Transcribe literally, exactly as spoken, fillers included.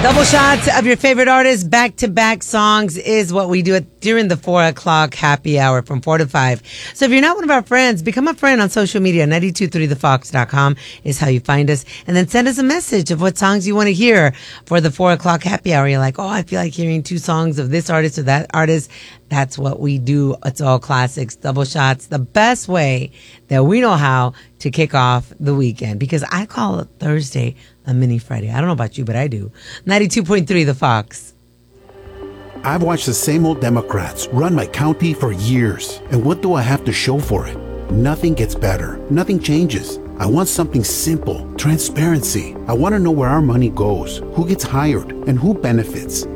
Double shots of your favorite artists, back-to-back songs is what we do it during the four o'clock happy hour from four to five. So if you're not one of our friends, become a friend on social media. nine two three the fox dot com is how you find us. And then send us a message of what songs you want to hear for the four o'clock happy hour. You're like, oh, I feel like hearing two songs of this artist or that artist. That's what we do. It's all classics, double shots. The best way that we know how to kick off the weekend. Because I call it Thursday a mini Friday. I don't know about you, but I do. ninety-two point three The Fox. I've watched the same old Democrats run my county for years. And what do I have to show for it? Nothing gets better. Nothing changes. I want something simple. Transparency. I want to know where our money goes, who gets hired, and who benefits.